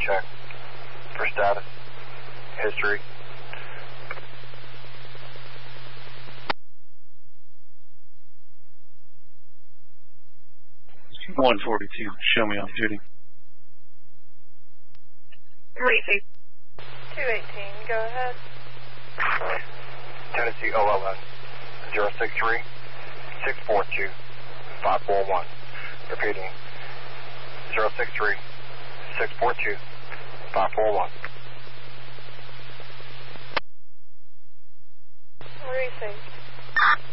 check for status, history. 142, show me off duty. Racing. 218, go ahead. Tennessee OLS 063 642 541. Repeating 063 642 541. Racing.